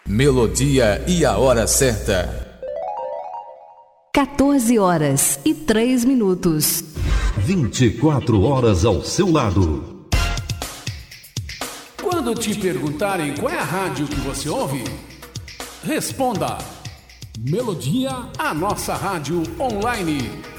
Melodia e a hora certa. 14h03. 24 horas ao seu lado. Quando te perguntarem qual é a rádio que você ouve, responda: Melodia, a nossa rádio online.